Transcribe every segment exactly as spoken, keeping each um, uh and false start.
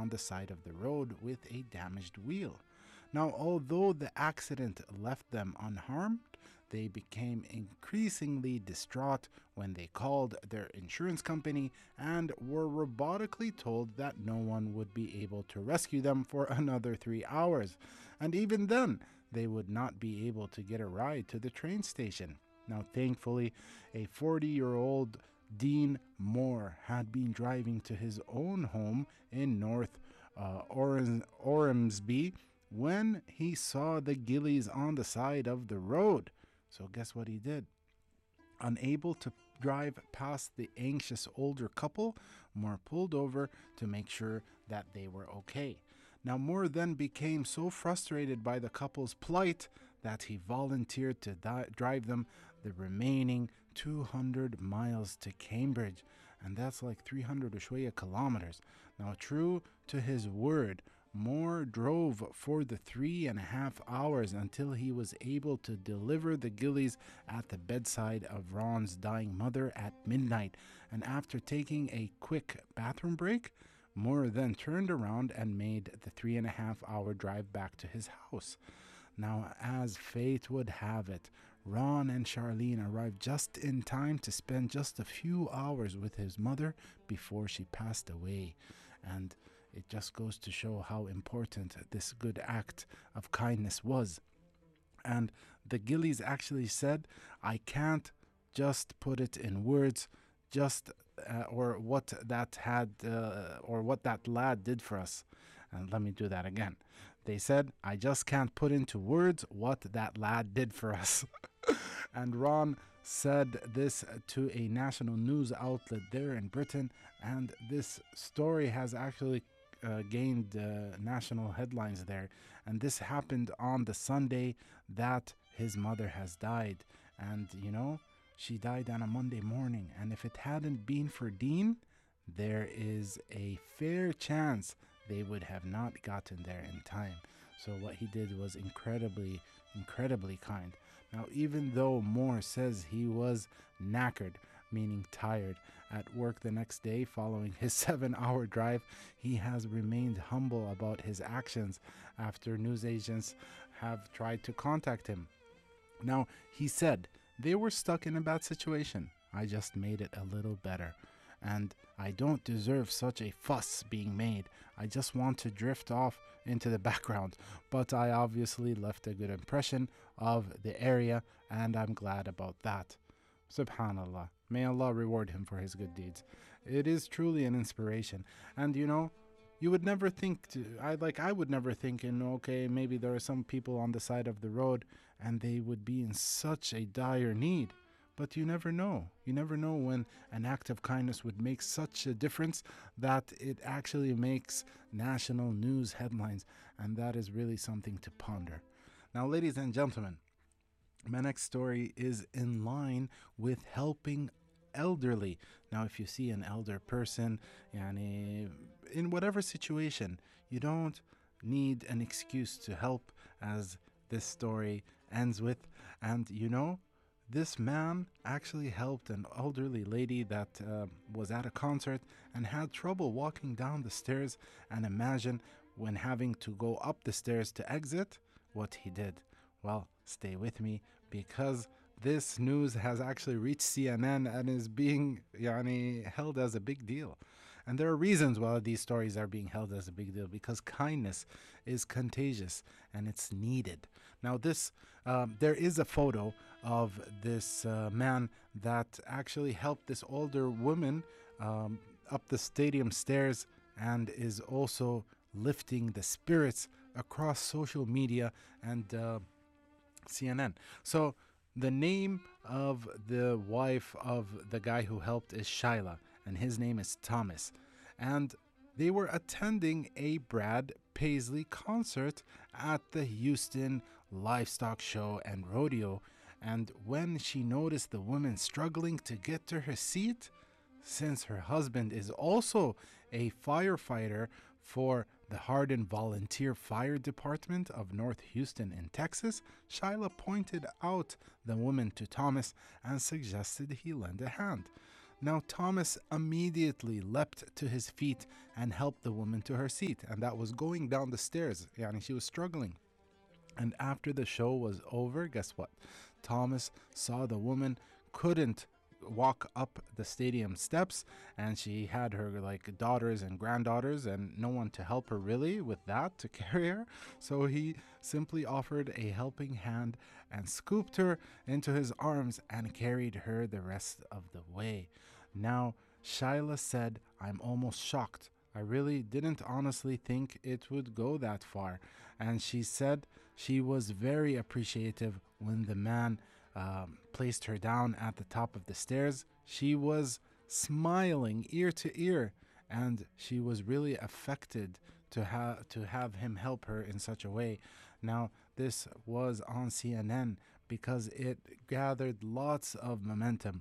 on the side of the road with a damaged wheel. Now, although the accident left them unharmed, they became increasingly distraught when they called their insurance company and were robotically told that no one would be able to rescue them for another three hours. And even then, they would not be able to get a ride to the train station. Now, thankfully, a forty-year-old Dean Moore had been driving to his own home in North uh, Or- Ormsby when he saw the ghillies on the side of the road. So guess what he did? Unable to drive past the anxious older couple, Moore pulled over to make sure that they were okay. Now, Moore then became so frustrated by the couple's plight that he volunteered to di- drive them the remaining two hundred miles to Cambridge, and that's like three hundred وشوية kilometers. Now, true to his word, Moore drove for the three and a half hours until he was able to deliver the ghillies at the bedside of Ron's dying mother at midnight. And after taking a quick bathroom break, Moore then turned around and made the three and a half hour drive back to his house. Now, as fate would have it, Ron and Charlene arrived just in time to spend just a few hours with his mother before she passed away. And it just goes to show how important this good act of kindness was. And the ghillies actually said, I can't just put it in words, just uh, or what that had uh, or what that lad did for us. And let me do that again. They said, I just can't put into words what that lad did for us. And Ron said this to a national news outlet there in Britain, and this story has actually uh, gained uh, national headlines there. And this happened on the Sunday that his mother has died. And you know, she died on a Monday morning, and if it hadn't been for Dean, there is a fair chance they would have not gotten there in time. So what he did was incredibly, incredibly kind. Now, even though Moore says he was knackered, meaning tired, at work the next day following his seven-hour drive, he has remained humble about his actions after news agents have tried to contact him. Now, he said, they were stuck in a bad situation. I just made it a little better. And I don't deserve such a fuss being made. I just want to drift off into the background. But I obviously left a good impression of the area, and I'm glad about that. Subhanallah. May Allah reward him for his good deeds. It is truly an inspiration. And you know, you would never think to, I like I would never think in okay, maybe there are some people on the side of the road and they would be in such a dire need. But you never know. You never know when an act of kindness would make such a difference that it actually makes national news headlines. And that is really something to ponder. Now, ladies and gentlemen, my next story is in line with helping elderly. Now, if you see an elder person, yani, in whatever situation, you don't need an excuse to help, as this story ends with. And you know, this man actually helped an elderly lady that uh, was at a concert and had trouble walking down the stairs. And imagine when having to go up the stairs to exit, what he did. Well, stay with me, because this news has actually reached C N N and is being yani, held as a big deal. And there are reasons why these stories are being held as a big deal, because kindness is contagious and it's needed. Now, this um, there is a photo of this uh, man that actually helped this older woman um, up the stadium stairs and is also lifting the spirits across social media and uh, C N N. So the name of the wife of the guy who helped is Shyla, and his name is Thomas. And they were attending a Brad Paisley concert at the Houston Livestock Show and Rodeo. And when she noticed the woman struggling to get to her seat, since her husband is also a firefighter for the Hardin Volunteer Fire Department of North Houston in Texas, Shyla pointed out the woman to Thomas and suggested he lend a hand. Now, Thomas immediately leapt to his feet and helped the woman to her seat, and that was going down the stairs. Yani she was struggling. And after the show was over, guess what? Thomas saw the woman couldn't walk up the stadium steps, and she had her like daughters and granddaughters and no one to help her really with that to carry her. So he simply offered a helping hand and scooped her into his arms and carried her the rest of the way. Now, Shyla said, I'm almost shocked. I really didn't honestly think it would go that far. And she said she was very appreciative when the man um, placed her down at the top of the stairs. She was smiling ear to ear, and she was really affected to have to have him help her in such a way. Now, this was on C N N because it gathered lots of momentum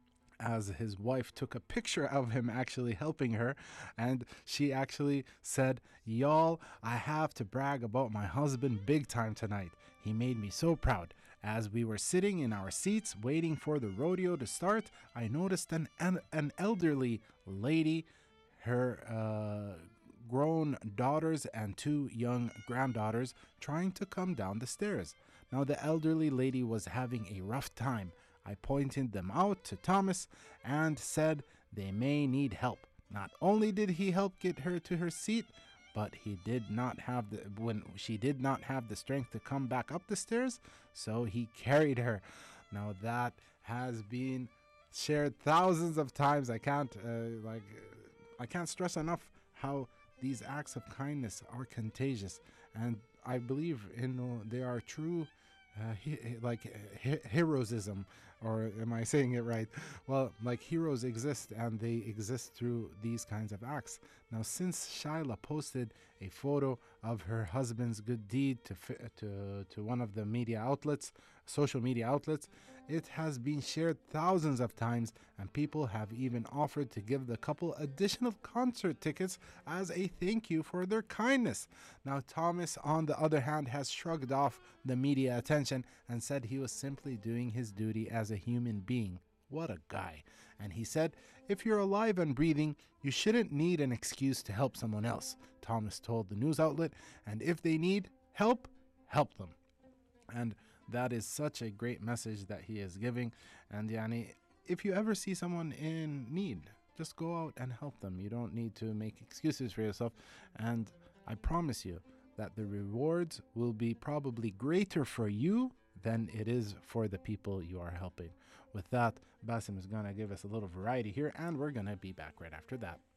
as his wife took a picture of him actually helping her, and she actually said, Y'all, I have to brag about my husband big time tonight. He made me so proud. As we were sitting in our seats waiting for the rodeo to start, I noticed an, an, an elderly lady, her uh, grown daughters and two young granddaughters, trying to come down the stairs. Now, the elderly lady was having a rough time. I pointed them out to Thomas and said they may need help. Not only did he help get her to her seat, but he did not have the when she did not have the strength to come back up the stairs, so he carried her. Now that has been shared thousands of times. I can't uh, like I can't stress enough how these acts of kindness are contagious, and I believe in uh, they are true uh, he, like he- heroism, or am I saying it right? Well, like heroes exist and they exist through these kinds of acts. Now, since Shyla posted a photo of her husband's good deed to fi- to to one of the media outlets, social media outlets, it has been shared thousands of times, and people have even offered to give the couple additional concert tickets as a thank you for their kindness. Now, Thomas, on the other hand, has shrugged off the media attention and said he was simply doing his duty as a human being. What a guy. And he said, if you're alive and breathing, you shouldn't need an excuse to help someone else, Thomas told the news outlet. And if they need help, help them. And that is such a great message that he is giving. And yani, if you ever see someone in need, just go out and help them. You don't need to make excuses for yourself. And I promise you that the rewards will be probably greater for you than it is for the people you are helping. With that, Basim is going to give us a little variety here, and we're going to be back right after that.